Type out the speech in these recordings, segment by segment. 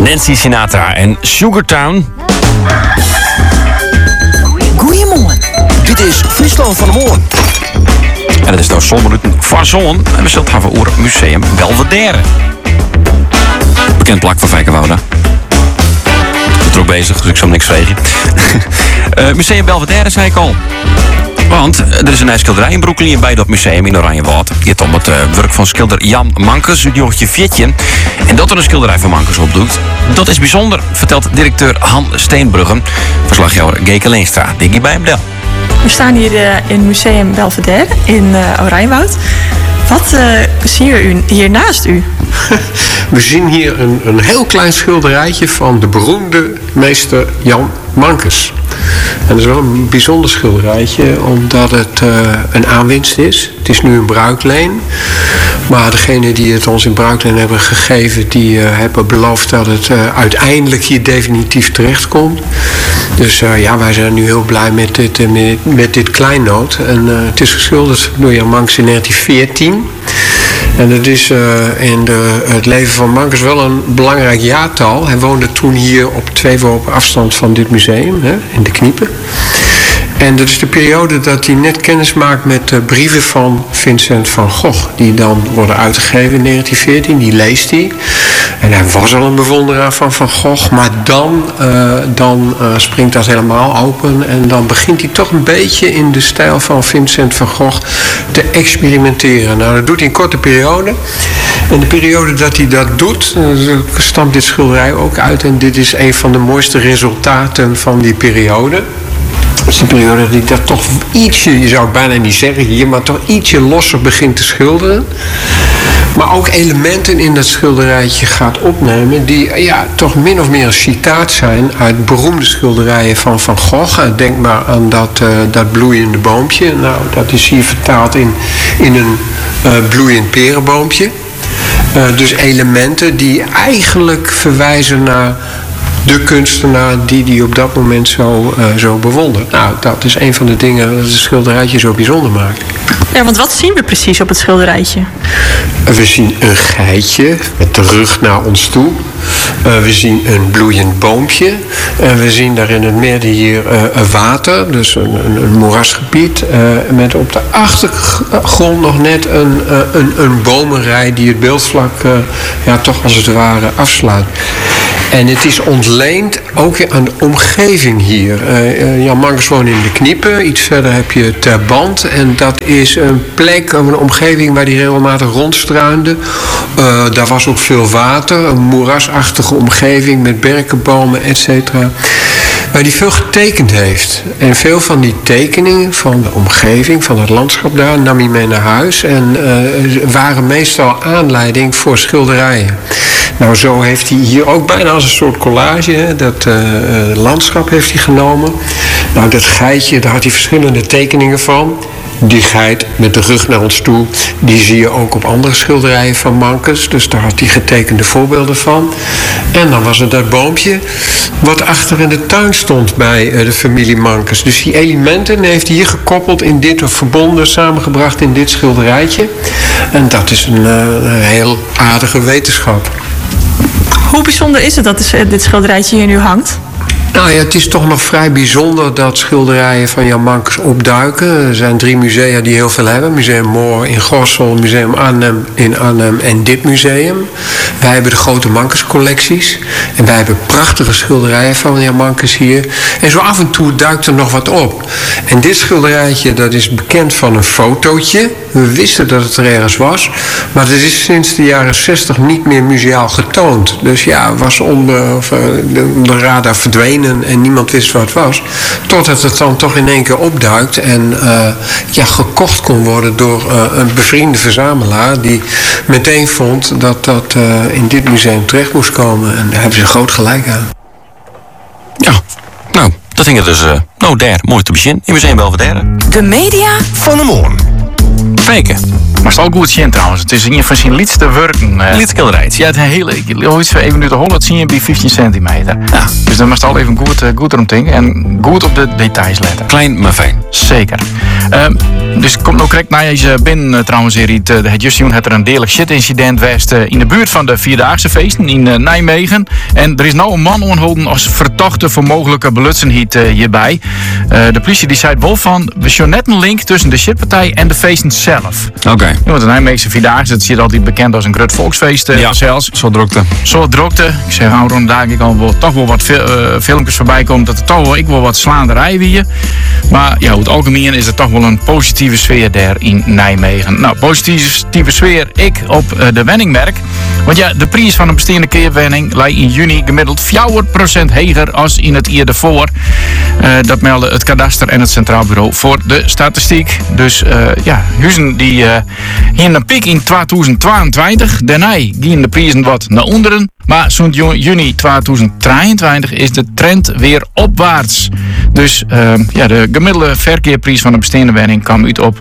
Nancy Sinatra en Sugartown. Goedemorgen. Dit is Friesland van de Morgen. En dat is nou zomerminuten van zon. En we zullen het hebben over Museum Belvedere. Bekend plak van Vijkerwoude. Ik ben er ook bezig, dus ik zal niks vregen. Museum Belvedere, zei ik al. Want er is een schilderij in Broekelen bij dat museum in Oranjewoud. Die heeft om het werk van schilder Jan Mankes, die hoortje Vietje. En dat er een schilderij van Mankes opdoet, dat is bijzonder, vertelt directeur Han Steenbruggen. Verslaggever Geke Leenstra, Diggy bij hem del. We staan hier in Museum Belvedere in Oranjewoud. Wat zien we hier naast u? We zien hier een heel klein schilderijtje van de beroemde meester Jan Mankes. En dat is wel een bijzonder schilderijtje, omdat het een aanwinst is. Het is nu een bruikleen. Maar degene die het ons in bruikleen hebben gegeven, die hebben beloofd dat het uiteindelijk hier definitief terechtkomt. Dus ja, wij zijn nu heel blij met dit kleinood. En het is geschilderd door Jan Mankes in 1914. En dat is in het leven van Mankes wel een belangrijk jaartal. Hij woonde toen hier op 2 worpen afstand van dit museum, in de Kniepen. En dat is de periode dat hij net kennis maakt met de brieven van Vincent van Gogh. Die dan worden uitgegeven in 1914, die leest hij. En hij was al een bewonderaar van Van Gogh. Maar dan springt dat helemaal open. En dan begint hij toch een beetje in de stijl van Vincent van Gogh te experimenteren. Nou, dat doet hij in korte periode. En de periode dat hij dat doet, stamt dit schilderij ook uit. En dit is een van de mooiste resultaten van die periode. Dat is een periode dat ik dat toch ietsje, je zou bijna niet zeggen hier, maar toch ietsje losser begint te schilderen. Maar ook elementen in dat schilderijtje gaat opnemen die toch min of meer een citaat zijn uit beroemde schilderijen van Van Gogh. Denk maar aan dat bloeiende boompje. Nou, dat is hier vertaald in een bloeiend perenboompje. Dus elementen die eigenlijk verwijzen naar de kunstenaar die op dat moment zo bewondert. Nou, dat is een van de dingen dat het schilderijtje zo bijzonder maakt. Ja, want wat zien we precies op het schilderijtje? We zien een geitje met de rug naar ons toe. We zien een bloeiend boompje. We zien daar in het midden hier water, dus een moerasgebied. Met op de achtergrond nog net een bomenrij die het beeldvlak toch als het ware afsluit. En het is ontleend ook weer aan de omgeving hier. Jan Mankes woont in de Kniepen. Iets verder heb je Terband. En dat is een plek, een omgeving waar hij regelmatig rondstruinde. Daar was ook veel water. Een moerasachtige omgeving met berkenbomen, et cetera. Waar hij veel getekend heeft. En veel van die tekeningen van de omgeving, van het landschap daar, nam hij mee naar huis. En waren meestal aanleiding voor schilderijen. Nou, zo heeft hij hier ook bijna als een soort collage, dat landschap heeft hij genomen. Nou, dat geitje, daar had hij verschillende tekeningen van. Die geit met de rug naar ons toe, die zie je ook op andere schilderijen van Mankes. Dus daar had hij getekende voorbeelden van. En dan was er dat boompje wat achter in de tuin stond bij de familie Mankes. Dus die elementen heeft hij hier gekoppeld in dit, of verbonden, samengebracht in dit schilderijtje. En dat is een heel aardige wetenschap. Hoe bijzonder is het dat dit schilderijtje hier nu hangt? Nou ja, het is toch nog vrij bijzonder dat schilderijen van Jan Mankes opduiken. Er zijn 3 musea die heel veel hebben. Museum Moor in Gorssel, Museum Arnhem in Arnhem en dit museum. Wij hebben de grote Mankes-collecties. En wij hebben prachtige schilderijen van Jan Mankes hier. En zo af en toe duikt er nog wat op. En dit schilderijtje, dat is bekend van een fotootje. We wisten dat het er ergens was. Maar het is sinds de jaren 60 niet meer museaal getoond. Dus ja, was onder de radar verdwenen. En niemand wist wat het was. Totdat het dan toch in één keer opduikt. En gekocht kon worden door een bevriende verzamelaar. Die meteen vond dat dat in dit museum terecht moest komen. En daar hebben ze groot gelijk aan. Ja, nou, dat ging het dus daar mooi te beginnen in Museum Belvedere. De media van de morgen. Fijke. Maar het is al goed zien trouwens. Het is een van zijn liedste werken. Liedskilderijtje. Ja, het hele. Ooit voor even nu de 100 zien je bij 15 centimeter. Ja. Dus dan moest al even goed erom denken. En goed op de details letten. Klein maar fijn. Zeker. Dus komt ook correct naar je binnen trouwens hier. Het Justion had er een delig shit-incident geweest in de buurt van de Vierdaagse feesten in Nijmegen. En er is nou een man aangehouden als verdachte voor mogelijke belutsenheid hierbij. De politie die zei wel van, we zien net een link tussen de shitpartij en de feesten zelf. Oké. Ja, want de Nijmeegse Vierdaagse, dat zit altijd bekend als een groot volksfeest zelfs. Zo drukte. Zo drukte. Ik zeg, rond daar ik al toch wel wat filmpjes voorbij komen dat er toch wel ik wel wat slaanderij wie. Maar ja, over het algemeen is er toch wel een positieve sfeer daar in Nijmegen. Nou, positieve sfeer ik op de wenningmerk. Want ja, de prijs van een bestaande keerwenning lijkt in juni gemiddeld 4% hoger als in het jaar ervoor. Dat melden het kadaster en het Centraal Bureau voor de Statistiek. Dus huizen die hier een piek in 2022. Daarna gingen de prijzen wat naar onderen. Maar zo'n juni 2023 is de trend weer opwaarts. Dus de gemiddelde verkeerprijs van een bestaande woning kwam uit op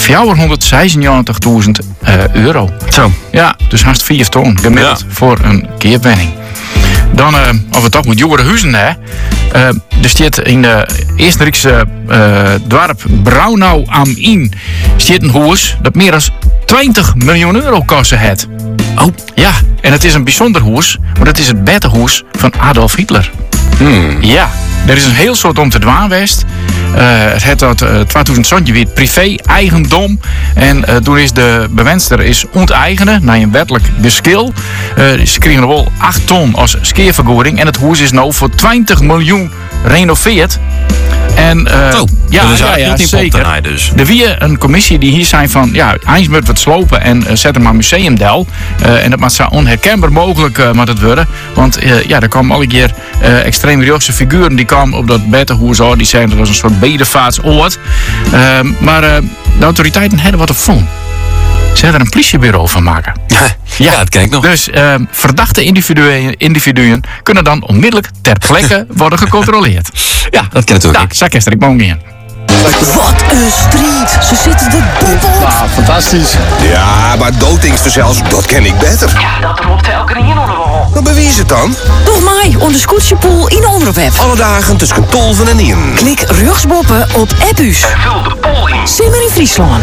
€496.000. Zo. Ja, dus haast 4 ton gemiddeld voor een keerwoning. Dan, of het toch moet jongere huizen, hè. Er staat in de Oostenrijkse dorp Braunau am Inn staat een huis dat meer dan €20 miljoen kostte het. Oh. Ja, en het is een bijzonder huis, maar het is het beddenhuis van Adolf Hitler. Ja, er is een heel soort om te dwaan geweest. Het heeft tot 2000 weer privé-eigendom. En toen is de bewenster onteigenen naar een wettelijk geschil. Ze kregen nog wel 8 ton als skeervergoeding. En het huis is nu voor 20 miljoen renoveerd. En ja, zeker. Dus. Er was een commissie die hier zei van, ja, eens moet het slopen en zet er maar museumdel. En dat moet zo onherkenbaar mogelijk moet het worden. Want er kwamen alle keer extreem rechtse figuren die kwamen op dat beddenhuis. Die zeiden dat was een soort bedevaartsoord. Maar de autoriteiten hadden wat op vond. Ze hadden er een politiebureau van maken. Ja, dat ken ik nog. Dus verdachte individuen kunnen dan onmiddellijk ter plekke worden gecontroleerd. Ja, dat ken ik natuurlijk. Nou, Zakester, ik woon in. Wat een street. Ze zitten de boel op. Nou, fantastisch. Ja, maar dooddingsverzels, dat ken ik beter. Ja, dat roept elke keer in onder de wal. Maar bij wie is het dan? Toch mij, onder Scootjepool in Omroep-app. Alle dagen tussen 12 en 1. Klik rechtsboppen op Appus. En vul de pool in. Simmer in Friesland.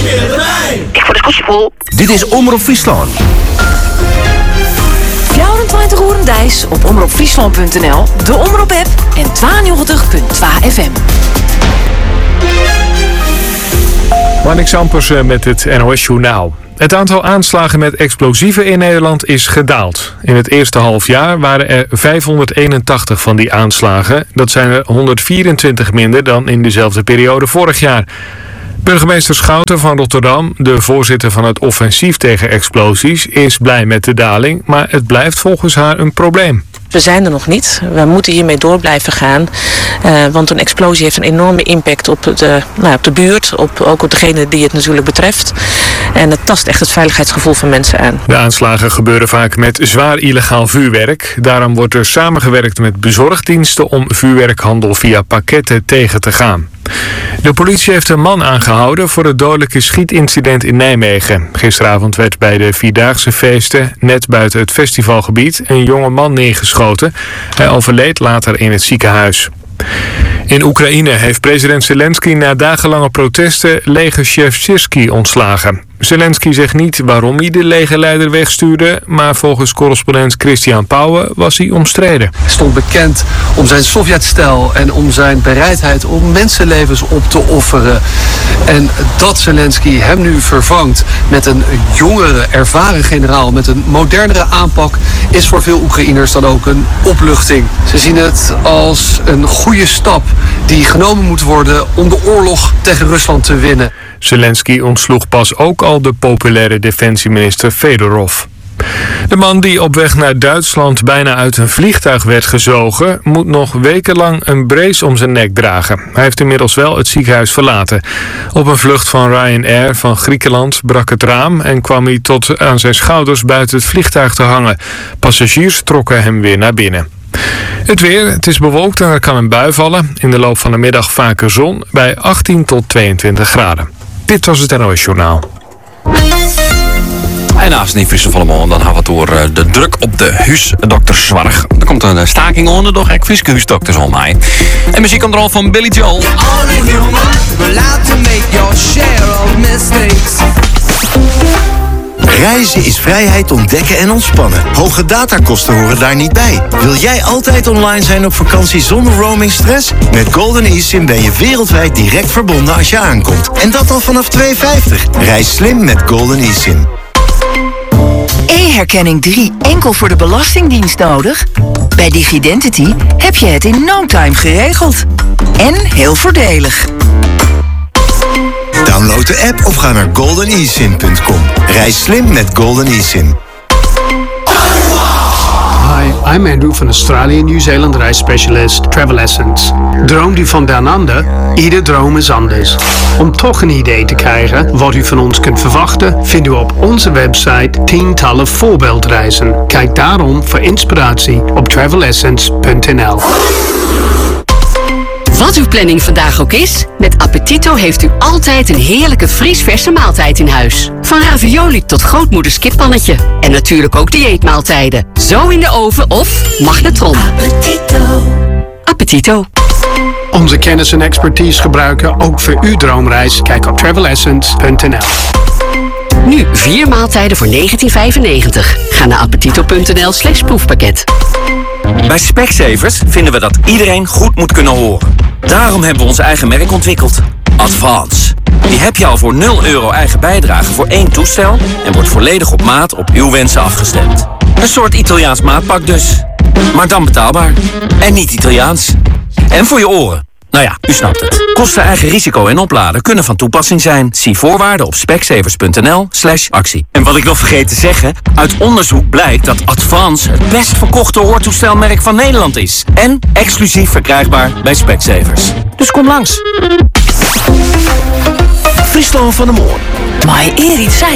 Ik voor de Scootjepool. Dit is Omroep Friesland. 24 uur Dijs op omroepfriesland.nl, de Omroep-app en 92.2 FM. Marnix Ampers met het NOS Journaal. Het aantal aanslagen met explosieven in Nederland is gedaald. In het eerste halfjaar waren er 581 van die aanslagen. Dat zijn er 124 minder dan in dezelfde periode vorig jaar. Burgemeester Schouten van Rotterdam, de voorzitter van het offensief tegen explosies, is blij met de daling, maar het blijft volgens haar een probleem. We zijn er nog niet. We moeten hiermee door blijven gaan. Want een explosie heeft een enorme impact op de buurt. Ook op degene die het natuurlijk betreft. En het tast echt het veiligheidsgevoel van mensen aan. De aanslagen gebeuren vaak met zwaar illegaal vuurwerk. Daarom wordt er samengewerkt met bezorgdiensten om vuurwerkhandel via pakketten tegen te gaan. De politie heeft een man aangehouden voor het dodelijke schietincident in Nijmegen. Gisteravond werd bij de Vierdaagse feesten, net buiten het festivalgebied, een jonge man neergeschoten. Hij overleed later in het ziekenhuis. In Oekraïne heeft president Zelensky na dagenlange protesten legerchef Syrskyi ontslagen. Zelensky zegt niet waarom hij de legerleider wegstuurde, maar volgens correspondent Christian Pauwen was hij omstreden. Hij stond bekend om zijn Sovjetstijl en om zijn bereidheid om mensenlevens op te offeren. En dat Zelensky hem nu vervangt met een jongere, ervaren generaal met een modernere aanpak is voor veel Oekraïners dan ook een opluchting. Ze zien het als een goede stap die genomen moet worden om de oorlog tegen Rusland te winnen. Zelensky ontsloeg pas ook al de populaire defensieminister Fedorov. De man die op weg naar Duitsland bijna uit een vliegtuig werd gezogen, moet nog wekenlang een brace om zijn nek dragen. Hij heeft inmiddels wel het ziekenhuis verlaten. Op een vlucht van Ryanair van Griekenland brak het raam en kwam hij tot aan zijn schouders buiten het vliegtuig te hangen. Passagiers trokken hem weer naar binnen. Het weer, het is bewolkt en er kan een bui vallen. In de loop van de middag vaker zon bij 18 tot 22 graden. Dit was het NOS Journaal. En naast het niet vissen van hem, dan gaan we door de druk op de huisdokterszorg. Er komt een staking onder, door gek Friese huisdokters al mij. En muziek komt er al van Billy Joel. Reizen is vrijheid ontdekken en ontspannen. Hoge datakosten horen daar niet bij. Wil jij altijd online zijn op vakantie zonder roaming stress? Met Golden eSIM ben je wereldwijd direct verbonden als je aankomt. En dat al vanaf $2,50. Reis slim met Golden eSIM. E-herkenning 3 enkel voor de Belastingdienst nodig? Bij Digidentity heb je het in no time geregeld. En heel voordelig. Download de app of ga naar goldenesim.com. Reis slim met Golden eSIM. Hi, I'm Andrew van Australië en Nieuw-Zeeland reisspecialist Travel Essence. Droomt u van Down Under? Ieder droom is anders. Om toch een idee te krijgen wat u van ons kunt verwachten, vindt u op onze website tientallen voorbeeldreizen. Kijk daarom voor inspiratie op travelessence.nl. Wat uw planning vandaag ook is, met Appetito heeft u altijd een heerlijke vriesverse maaltijd in huis. Van ravioli tot grootmoeders kippannetje. En natuurlijk ook dieetmaaltijden. Zo in de oven of magnetron. Appetito. Appetito. Onze kennis en expertise gebruiken ook voor uw droomreis. Kijk op travelessence.nl. Nu 4 maaltijden voor $19,95. Ga naar appetito.nl/proefpakket. Bij Specsavers vinden we dat iedereen goed moet kunnen horen. Daarom hebben we ons eigen merk ontwikkeld. Advance. Die heb je al voor €0 eigen bijdrage voor 1 toestel en wordt volledig op maat op uw wensen afgestemd. Een soort Italiaans maatpak dus. Maar dan betaalbaar. En niet Italiaans. En voor je oren. Nou ja, u snapt het. Kosten, eigen risico en opladen kunnen van toepassing zijn. Zie voorwaarden op specsavers.nl/actie. En wat ik nog vergeet te zeggen, uit onderzoek blijkt dat Advance het best verkochte hoortoestelmerk van Nederland is. En exclusief verkrijgbaar bij Specsavers. Dus kom langs. Friesland van de Moor. Maar Erik zei